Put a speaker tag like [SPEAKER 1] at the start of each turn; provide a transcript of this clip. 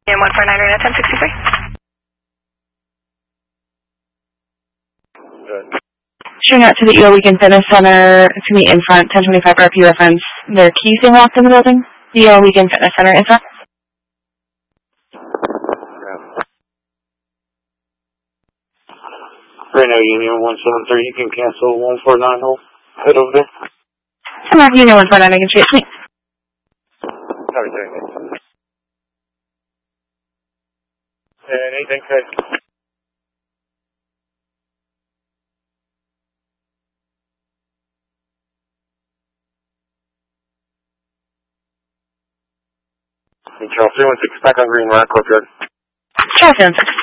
[SPEAKER 1] And 149 Arena 1063.
[SPEAKER 2] Shooting out to the EO Weekend Fitness Center to meet in front, 1025 RP reference. Their keys being locked in the building. The EO Weekend Fitness Center in front.
[SPEAKER 3] Right now, Union 173, you can cancel 149 hold. Head over there.
[SPEAKER 2] Union 149, I can see it.
[SPEAKER 3] And anything, Craig? Charles 316 back on Green Rock, Courtyard.
[SPEAKER 2] Charles 316